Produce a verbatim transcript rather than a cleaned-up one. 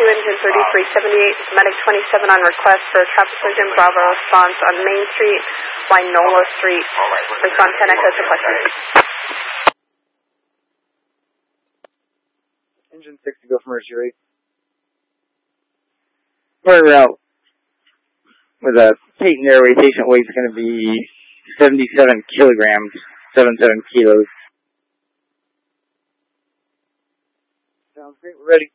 two, engine thirty-three seventy-eight, Medic twenty-seven on request for a traffic collision. Bravo response on Main Street, line Nola Street. Respond ten Echo to question. Engine six to go for Mercy rate. We're out with a Peyton Airway patient weight is going to be seventy-seven kilograms, seventy-seven kilos. Sounds great, we're ready.